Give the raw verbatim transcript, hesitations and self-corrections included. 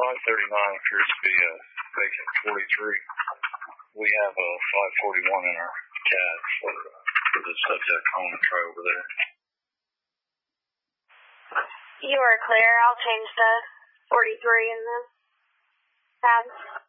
five thirty-nine appears to be a vacant forty-three. We have a five forty-one in our C A D for, for the subject home and try over there. You are clear. I'll change the forty-three in the C A D.